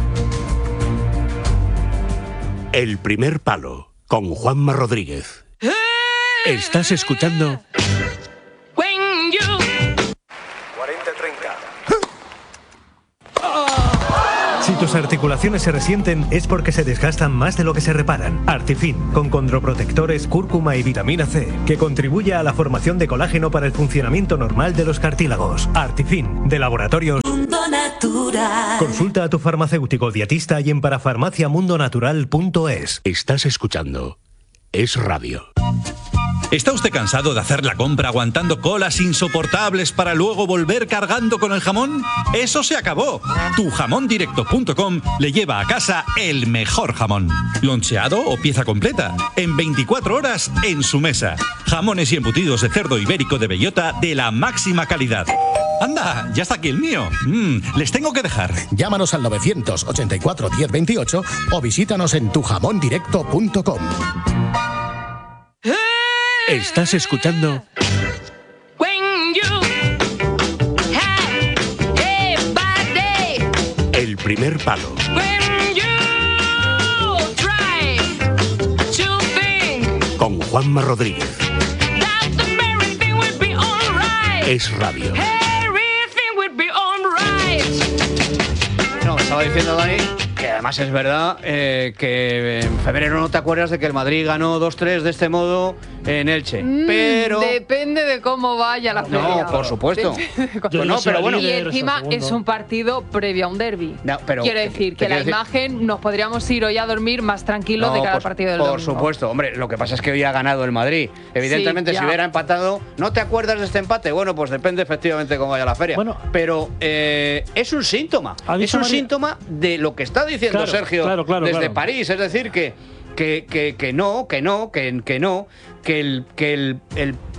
El primer palo con Juanma Rodríguez. Estás escuchando cuarenta treinta. Si tus articulaciones se resienten es porque se desgastan más de lo que se reparan. Artifin, con condroprotectores, cúrcuma y vitamina C, que contribuye a la formación de colágeno para el funcionamiento normal de los cartílagos. Artifin, de Laboratorios Mundo Natural. Consulta a tu farmacéutico dietista y en parafarmaciamundonatural punto es. Estás escuchando Es Radio. ¿Está usted cansado de hacer la compra aguantando colas insoportables para luego volver cargando con el jamón? ¡Eso se acabó! tu jamón directo punto com le lleva a casa el mejor jamón. Loncheado o pieza completa. En veinticuatro horas en su mesa. Jamones y embutidos de cerdo ibérico de bellota de la máxima calidad. ¡Anda! ¡Ya está aquí el mío! Mm, les tengo que dejar. Llámanos al novecientos ochenta y cuatro diez veintiocho o visítanos en tu jamón directo punto com. Estás escuchando El primer palo con Juanma Rodríguez. Es Radio. No, estaba diciendo Dani que además es verdad eh, que en febrero no te acuerdas de que el Madrid ganó dos tres de este modo en Elche. Mm, pero depende de cómo vaya la feria. no, por supuesto. Depende de cómo- Pues no, pero bueno. Y encima es un partido previo a un derbi. No, pero- Quiero decir te que la quiero decir- imagen nos podríamos ir hoy a dormir más tranquilos No, de cara por, al partido del por domingo. supuesto, hombre, lo que pasa es que hoy ha ganado el Madrid. Evidentemente, Sí, si ya. hubiera empatado, ¿no te acuerdas de este empate? Bueno, pues depende efectivamente de cómo vaya la feria. Bueno. pero eh, es un síntoma. Ha Es dicho un María- síntoma de lo que está diciendo Claro, Sergio claro, claro, desde claro. París. Es decir, que, que, que, que no, que no, que, que no, que el, que el, el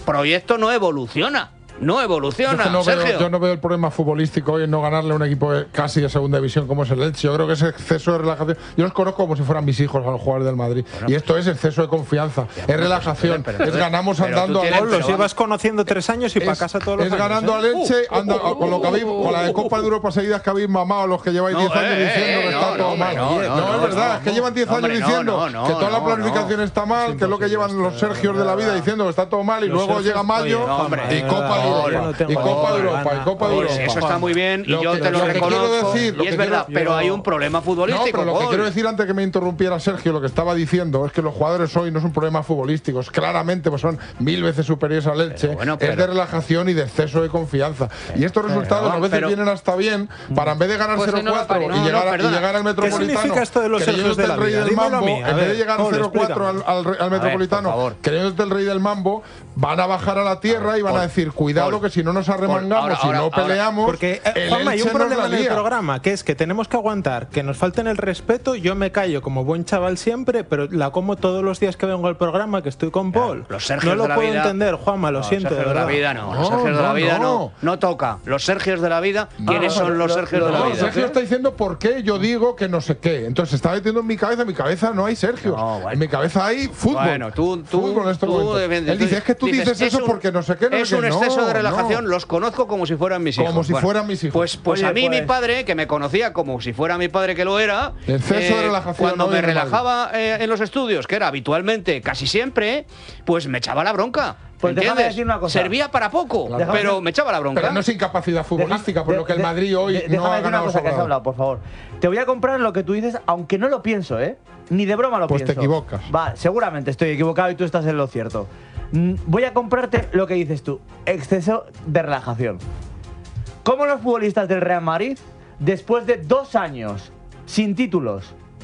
proyecto no evoluciona. No evoluciona, yo, es que no Sergio. veo, yo no veo el problema futbolístico hoy en no ganarle a un equipo de, casi de segunda división como es el Elche. Yo creo que ese exceso de relajación. Yo los conozco como si fueran mis hijos a los jugadores del Madrid. Bueno, y esto es exceso de confianza, ya, es relajación, pero, pero, es ganamos pero andando a Los llevas conociendo tres años y para casa todos los es años. Es ganando ¿eh? al Elche, uh, anda, uh, uh, con lo que habéis, con la de Copa de Europa seguidas que habéis mamado los que lleváis diez no, años eh, diciendo eh, que no, está no, todo mal. No, no, no, es verdad, es que llevan diez años diciendo que toda la planificación está mal, que es lo que llevan los Sergios de la vida diciendo que está todo mal y luego llega mayo y Copa de Europa. Y Copa de Europa. Copa de Europa. Eso está muy bien y yo te lo reconozco. Y es verdad, pero hay un problema futbolístico. No, pero lo que quiero decir antes que me interrumpiera Sergio, lo que estaba diciendo es que los jugadores hoy no es un problema futbolístico, claramente pues son mil veces superiores al Elche, bueno, pero, es de relajación y de exceso de confianza. Y estos resultados a veces vienen hasta bien para en vez de ganar cero cuatro y llegar al Metropolitano, ¿qué significa esto de los Sergios de la Rey vida? del Mambo, en vez de llegar cero cuatro al Metropolitano, creyéndote el Rey del Mambo, van a bajar a la tierra y van a decir, cuidado que si no nos arremangamos, ahora, si ahora, no peleamos. Porque, eh, Juanma, hay un problema en el programa, que es que tenemos que aguantar que nos falten el respeto. Yo me callo como buen chaval siempre, pero la como todos los días que vengo al programa, que estoy con Paul. Claro, los Sergios no lo de la puedo vida, entender, Juanma, lo no, siento. Los Sergios de la vida no. Los Sergios no, de la vida no. no. No toca. Los Sergios de la vida, ¿quiénes ah, son los Sergios no, de la no, vida? Sergio está diciendo por qué yo digo que no sé qué. Entonces estaba metiendo en mi cabeza, en mi cabeza no hay Sergio. No, bueno. En mi cabeza hay fútbol. Bueno, tú, tú, fútbol en estos tú, momentos. Tú, Él dice, es que tú dices, dices eso un, porque no sé qué. No es sé un qué. exceso no, de relajación. No. Los conozco como si fueran mis hijos. Como si bueno, fueran mis hijos. Pues, pues Oye, a mí pues. mi padre, que me conocía como si fuera mi padre que lo era, exceso eh, de relajación. Cuando me relajaba eh, en los estudios, que era habitualmente, casi siempre, pues me echaba la bronca. Pues déjame ¿entiendes? decir una cosa. Servía para poco, claro. pero me echaba la bronca. Pero no es incapacidad futbolística, por de, lo que el Madrid hoy de, no ha ganado. Una cosa que has hablado, por favor. Te voy a comprar lo que tú dices, aunque no lo pienso, ¿eh? Ni de broma lo pues pienso. Pues te equivocas. Va, seguramente estoy equivocado y tú estás en lo cierto. Voy a comprarte lo que dices tú, exceso de relajación. ¿Cómo los futbolistas del Real Madrid, después de dos años sin títulos,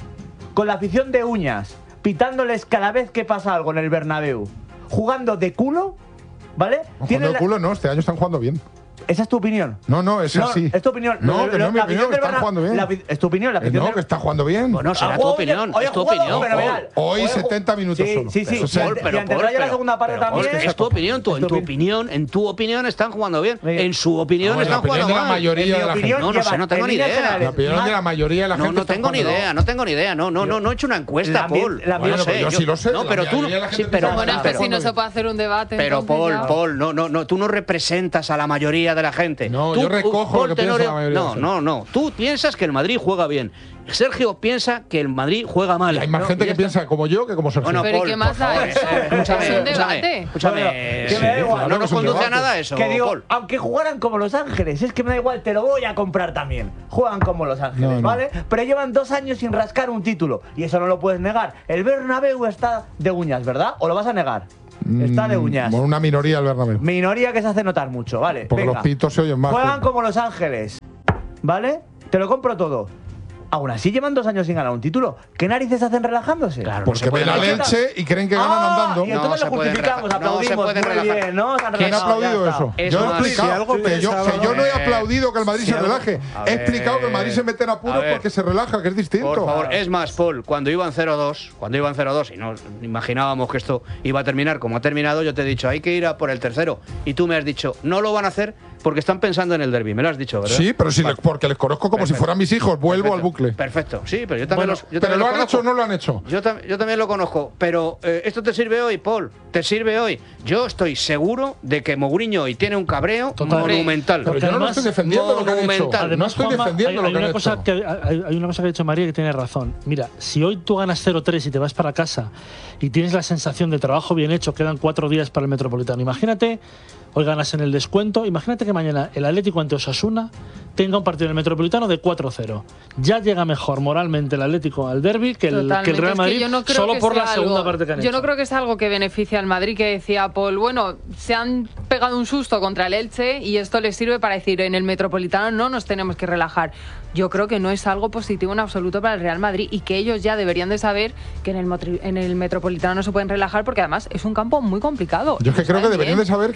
con la afición de uñas, pitándoles cada vez que pasa algo en el Bernabéu, jugando de culo, ¿vale? Jugando de culo no, este año están jugando bien. ¿Esa es tu opinión? No, no, es no, así. Es tu opinión. No, que no es mi opinión, que están jugando bien. La, es tu opinión, la opinión. No, que está jugando bien. Bueno, será tu opinión, es tu opinión. Hoy setenta minutos sí, solo. Sí, sí, sí. Pero, pero, pero, la segunda parte pero, también. Es tu opinión, tú, en tu opinión, en tu opinión están jugando bien. En su opinión están jugando mal. La mayoría de la gente. No, no sé, no tengo ni idea. La opinión de la mayoría de la gente. No, no tengo ni idea, no tengo ni idea. No, no, no, no he hecho una encuesta, Paul. Yo sé, yo sí lo sé. No, pero tú, sí, pero bueno, es que si no se puede hacer un debate. Pero Paul, Paul, no, no, no, tú no representas a la mayoría de la gente. No, yo recojo. Tenorio, no, no, no. Tú piensas que el Madrid juega bien. Sergio piensa que el Madrid juega mal. Y hay más no, gente que está. piensa como yo que como Sergio. Bueno, pero Paul, ¿qué más da eso? Escúchame, es un debate. Escúchame, que me da igual. No nos conduce a nada eso. Que digo, Paul. aunque jugaran como Los Ángeles, es que me da igual, te lo voy a comprar también. Juegan como Los Ángeles, no, no. ¿vale? Pero llevan dos años sin rascar un título. Y eso no lo puedes negar. El Bernabéu está de uñas, ¿verdad? ¿O lo vas a negar? Está de uñas. Bueno, una minoría el Bernabéu. Minoría que se hace notar mucho, ¿vale? Porque Venga. los pitos se oyen más. Juegan como Los Ángeles, ¿vale? Te lo compro todo. Aún así llevan dos años sin ganar un título. ¿Qué narices hacen relajándose? Claro, porque ven al Elche y creen que ganan ah, andando. Y entonces no lo justificamos, aplaudimos. No se muy bien, ¿no? ¿Quién ha aplaudido eso? Es yo he más, explicado si algo que, yo, que yo no he aplaudido que el Madrid si se relaje. algo, he explicado que el Madrid se mete en apuros porque se relaja, que es distinto. Por favor, es más, Paul, cuando iban cero dos, cuando iban cero dos y no imaginábamos que esto iba a terminar como ha terminado, yo te he dicho, hay que ir a por el tercero. Y tú me has dicho, no lo van a hacer porque están pensando en el derbi. Me lo has dicho, ¿verdad? Sí, pero si vale. les, porque les conozco como Perfecto. si fueran mis hijos. Vuelvo Perfecto. al bucle. Perfecto, sí, pero yo también bueno, los, yo ¿Pero también lo los han conozco. hecho o no lo han hecho? Yo, tam yo también lo conozco, pero eh, esto te sirve hoy, Paul. Te sirve hoy. Yo estoy seguro de que Mourinho hoy tiene un cabreo Total. monumental. Pero yo no lo estoy defendiendo lo que han hecho. Además, no estoy Juanma, defendiendo hay, lo que hay han una cosa hecho. Que, hay, hay una cosa que ha dicho María que tiene razón. Mira, si hoy tú ganas cero tres y te vas para casa y tienes la sensación de trabajo bien hecho, quedan cuatro días para el Metropolitano. Imagínate, hoy ganas en el descuento, imagínate que mañana el Atlético ante Osasuna tenga un partido en el Metropolitano de cuatro cero. Ya llega mejor moralmente el Atlético al derbi que el, que el Real Madrid, es que no solo por la segunda algo, parte que han yo hecho. no creo que es algo que beneficie al Madrid, que decía Paul, bueno, se han pegado un susto contra el Elche y esto les sirve para decir, en el Metropolitano no nos tenemos que relajar. Yo creo que no es algo positivo en absoluto para el Real Madrid y que ellos ya deberían de saber que en el, en el Metropolitano no se pueden relajar porque además es un campo muy complicado. Yo es que creo que deberían bien. de saber que en el, Mar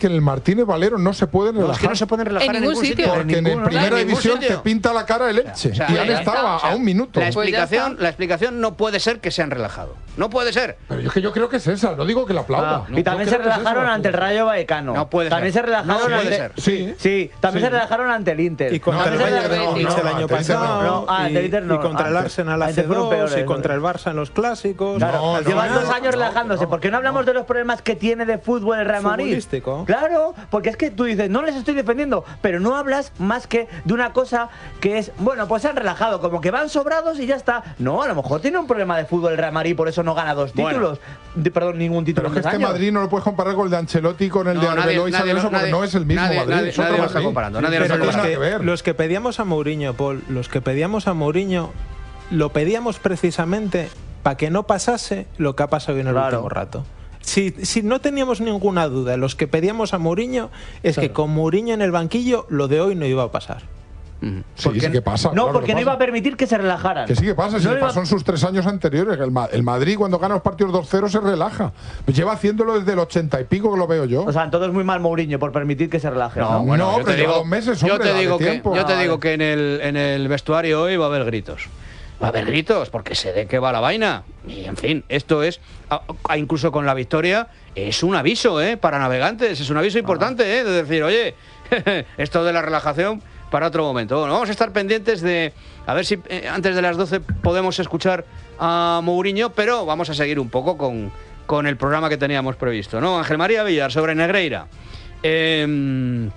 Martínez Valero no se pueden relajar. No, es que no se pueden relajar en en ningún ningún sitio. Porque en, ninguno, en primera en división sitio. te pinta la cara el Elche. O sea, y han ya estado está. a, a un minuto. La Pues ya explicación, está. la explicación no puede ser que se han relajado. No puede ser. Pero yo es que yo creo que es esa, no digo que la aplauda. Ah, No, y también yo se creo que es relajaron esa. ante el Rayo Vallecano. No puede También ser. se relajaron No puede ante... ser. Sí. Sí, también Sí. se relajaron ante el Inter. Y contra el También se Bayern relajaron- de Múnich el no, año ante el Inter pasado. no. Ah, ante el y, Inter no. y contra el Ah, Arsenal ante hace fueron dos, peores, y ¿no? contra el Barça en los clásicos. Claro, No, no, llevan no, dos años no, relajándose. no. ¿Por qué no hablamos de los problemas que tiene de fútbol el Real Madrid? Futbolístico. Claro, porque es que tú dices, no les estoy defendiendo, pero no hablas más que de una cosa que es, bueno, pues se han relajado, como que van sobrados y ya está. No, a lo mejor tiene un problema de fútbol el Real Madrid, por eso no gana dos Bueno. títulos. De- perdón, ningún título Pero es que en dos este años. Madrid no lo puedes comparar con el de Ancelotti, con el No, de nadie- Arbeloa y nadie Sabioso, lo- porque nadie- no es el mismo nadie- Madrid. nadie- es otro nadie lo está Madrid. comparando, nadie lo Pero está los nada que, que ver. los que pedíamos a Mourinho, Paul, los que pedíamos a Mourinho, lo pedíamos precisamente para que no pasase lo que ha pasado en el Claro. último rato. Si, si no teníamos ninguna duda, los que pedíamos a Mourinho, es Claro. que con Mourinho en el banquillo, lo de hoy no iba a pasar. Mm. Sí, sí que pasa. No, claro porque que no pasa. iba a permitir que se relajaran. Que sí que pasa, si No le iba- pasó en sus tres años anteriores. El, Ma- el Madrid, cuando gana los partidos dos cero, se relaja. Lleva haciéndolo desde el ochenta y pico, que lo veo yo. O sea, entonces muy mal Mourinho por permitir que se relaje. No, Bueno, no, yo pero te lleva digo, dos meses, yo hombre, te dale digo que, tiempo. yo te Ah, digo vale. que en el, en el vestuario hoy va a haber gritos. Va a haber gritos, porque sé de qué va la vaina. Y en fin, esto es, a- a- incluso con la victoria, es un aviso, ¿eh? Para navegantes, es un aviso importante, ¿eh? De decir, oye, esto de la relajación para otro momento. Bueno, vamos a estar pendientes de, a ver si eh, antes de las doce podemos escuchar a Mourinho, pero vamos a seguir un poco con, con el programa que teníamos previsto, ¿no? Ángel María Villar, sobre Negreira. Eh,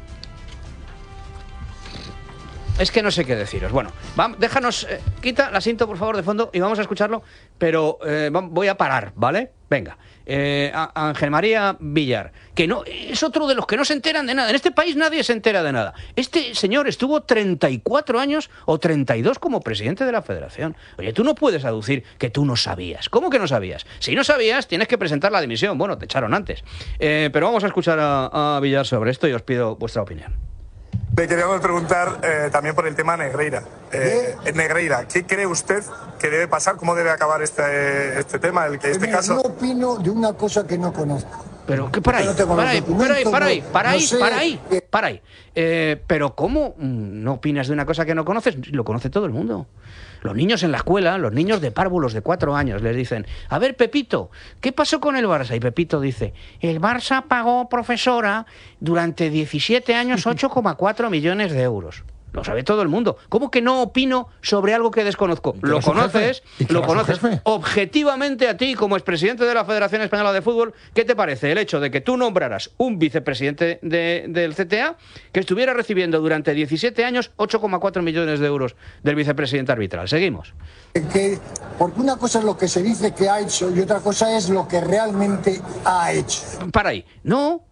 Es que no sé qué deciros. Bueno, vam- déjanos, eh, quita la cinta por favor de fondo y vamos a escucharlo, pero eh, vam- voy a parar, ¿vale? Venga, eh, a- Ángel María Villar, que no es otro de los que no se enteran de nada. En este país nadie se entera de nada. Este señor estuvo treinta y cuatro años o treinta y dos como presidente de la Federación. Oye, tú no puedes aducir que tú no sabías. ¿Cómo que no sabías? Si no sabías, tienes que presentar la dimisión. Bueno, te echaron antes. Eh, pero vamos a escuchar a, a Villar sobre esto y os pido vuestra opinión. Le queríamos preguntar eh, también por el tema Negreira. Eh, Negreira, ¿qué cree usted que debe pasar? ¿Cómo debe acabar este, este tema? El que este Mira, caso. no opino de una cosa que no conozco. Pero que para ahí, No tengo para ahí, los para ahí, documentos, para ahí, no- para no ahí, sé. para ahí, para ahí. Eh, pero ¿cómo mm, no opinas de una cosa que no conoces? Lo conoce todo el mundo. Los niños en la escuela, los niños de párvulos de cuatro años, les dicen, a ver, Pepito, ¿qué pasó con el Barça? Y Pepito dice, el Barça pagó, profesora, durante diecisiete años ocho coma cuatro millones de euros. Lo sabe todo el mundo. ¿Cómo que no opino sobre algo que desconozco? que Lo era su conoces, jefe? ¿Y que lo era su conoces. jefe? Objetivamente a ti, como expresidente de la Federación Española de Fútbol, ¿qué te parece el hecho de que tú nombraras un vicepresidente de- del C T A que estuviera recibiendo durante diecisiete años ocho coma cuatro millones de euros del vicepresidente arbitral? Seguimos. Que, porque una cosa es lo que se dice que ha hecho y otra cosa es lo que realmente ha hecho. Para ahí. No.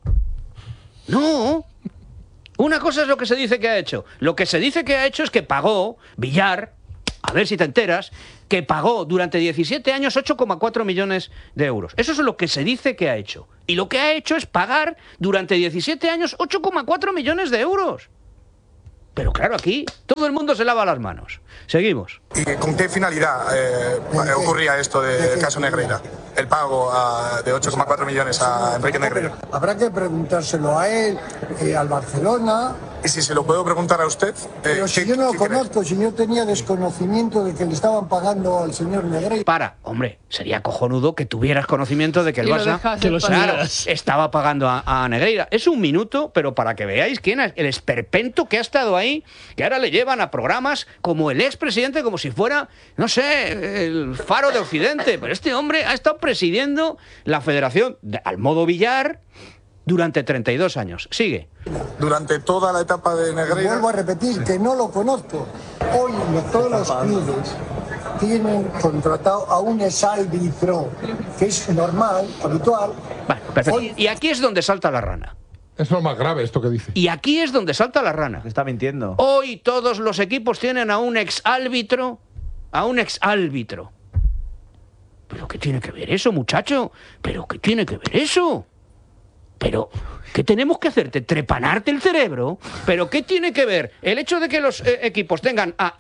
No. Una cosa es lo que se dice que ha hecho. Lo que se dice que ha hecho es que pagó, Villar, a ver si te enteras, que pagó durante diecisiete años ocho coma cuatro millones de euros. Eso es lo que se dice que ha hecho. Y lo que ha hecho es pagar durante diecisiete años ocho coma cuatro millones de euros. Pero claro, aquí todo el mundo se lava las manos. Seguimos. ¿Y con qué finalidad eh, ocurría esto del caso Negreira? El pago a- de ocho coma cuatro millones a Enrique Negreira. Habrá que preguntárselo a él, eh, al Barcelona. Y si se lo puedo preguntar a usted. eh, Pero si yo no lo conozco, si yo tenía desconocimiento de que le estaban pagando al señor Negreira. Para, hombre, sería cojonudo que tuvieras conocimiento de que el Y lo Barça dejas Que lo pasar. claro, sabieras. estaba pagando a, a Negreira. Es un minuto, pero para que veáis quién es el esperpento que ha estado ahí, que ahora le llevan a programas como el expresidente, como si fuera, no sé, el faro de Occidente. Pero este hombre ha estado presidiendo la federación de- al modo Villar durante treinta y dos años. Sigue. Durante toda la etapa de Negreira. Vuelvo a repetir que no lo conozco. Hoy no todos los clubes tienen contratado a un exárbitro, que es normal, habitual. Vale, perfecto. Y aquí es donde salta la rana. Es lo más grave esto que dice. Y aquí es donde salta la rana. Está mintiendo. Hoy todos los equipos tienen a un exárbitro, a un exárbitro. ¿Pero qué tiene que ver eso, muchacho? ¿Pero qué tiene que ver eso? Pero, ¿qué tenemos que hacerte? ¿Trepanarte el cerebro? ¿Pero qué tiene que ver el hecho de que los eh, equipos tengan a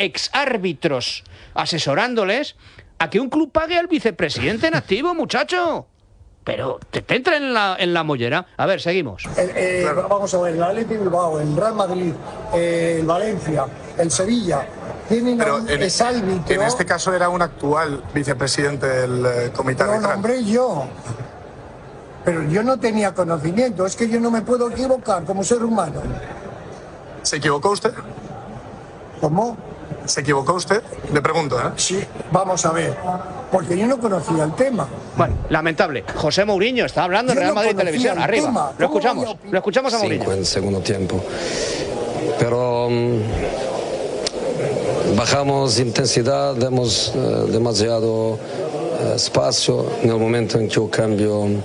exárbitros asesorándoles a que un club pague al vicepresidente en activo, muchacho? pero te, te entra en la, en la mollera. A ver, seguimos. Eh, eh, claro. Vamos a ver, el Athletic Bilbao, el Real Madrid, eh, el Valencia, el Sevilla, tienen pero un en, exárbitro. En este caso era un actual vicepresidente del eh, comité arbitral. Lo nombré yo. Pero yo no tenía conocimiento, es que yo no me puedo equivocar como ser humano. ¿Se equivocó usted? ¿Cómo? ¿Se equivocó usted? Le pregunto, ¿eh? Sí, vamos a ver, porque yo no conocía el tema. Bueno, lamentable. José Mourinho está hablando en Real Madrid Televisión, arriba. Lo escuchamos, lo escuchamos a Mourinho. Cinco en el segundo tiempo. Pero um, bajamos intensidad, damos uh, demasiado uh, espacio. En el momento en que yo cambio uh,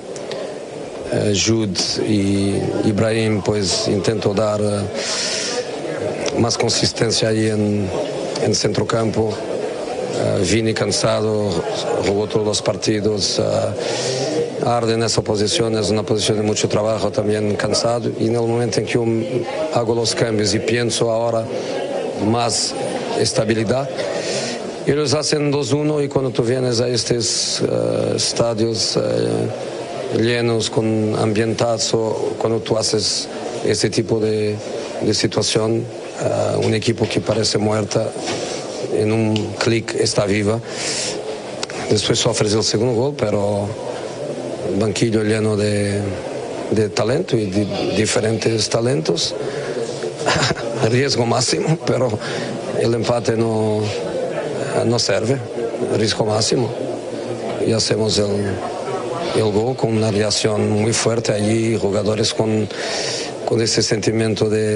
Jude y Ibrahim, pues intento dar uh, más consistencia ahí en, en centrocampo. Uh, Vini cansado, jugó todos los partidos. Uh, Arde en esa posición, es una posición de mucho trabajo, también cansado. Y en el momento en que yo hago los cambios y pienso ahora más estabilidad, ellos hacen dos uno y cuando tú vienes a estos uh, estadios uh, llenos con ambientazo, cuando tú haces ese tipo de, de situación, uh, un equipo que parece muerta, en un clic está viva. Después sufres el segundo gol, pero banquillo lleno de, de talento y de diferentes talentos. Riesgo máximo, pero el empate no, no sirve. Riesgo máximo. Y hacemos el, el gol con una reacción muy fuerte allí, jugadores con, con ese sentimiento de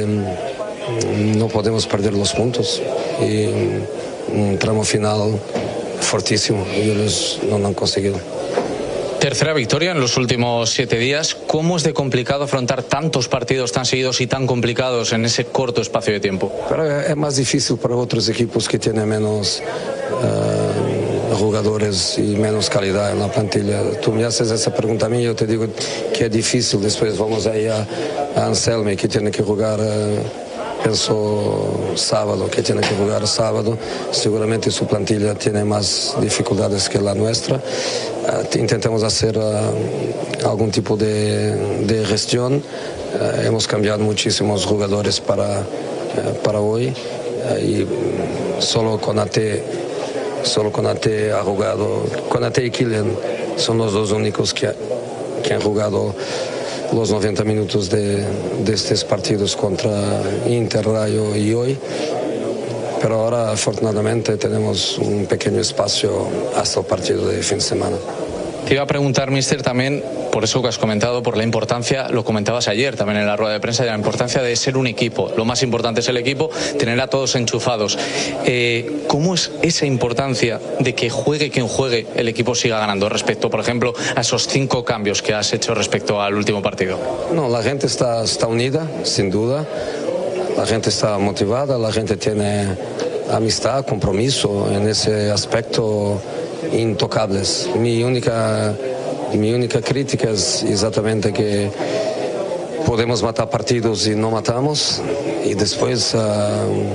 no podemos perder los puntos. Y un tramo final fortísimo y ellos no lo han conseguido. Tercera victoria en los últimos siete días. ¿Cómo es de complicado afrontar tantos partidos tan seguidos y tan complicados en ese corto espacio de tiempo? Pero es más difícil para otros equipos que tienen menos uh, jugadores y menos calidad en la plantilla. Tú me haces esa pregunta a mí, yo te digo que es difícil. Después vamos ahí a, a Anselmi, que tiene que jugar uh, pienso sábado, que tiene que jugar sábado. Seguramente su plantilla tiene más dificultades que la nuestra. Uh, intentamos hacer uh, algún tipo de, de gestión. Uh, hemos cambiado muchísimos jugadores para, uh, para hoy uh, y solo Konate, solo Konate ha jugado. Konate y Kylian son los dos únicos que, que han jugado los noventa minutos de, de estos partidos contra Inter, Rayo y hoy. Pero ahora afortunadamente tenemos un pequeño espacio hasta el partido de fin de semana. Te iba a preguntar, mister, también por eso que has comentado, por la importancia, lo comentabas ayer también en la rueda de prensa, de la importancia de ser un equipo. Lo más importante es el equipo, tener a todos enchufados. Eh, ¿Cómo es esa importancia de que juegue quien juegue, el equipo siga ganando respecto, por ejemplo, a esos cinco cambios que has hecho respecto al último partido? No, la gente está, está unida, sin duda. La gente está motivada, la gente tiene amistad, compromiso en ese aspecto intocables. Mi única, mi única crítica es exactamente que podemos matar partidos y no matamos y después uh,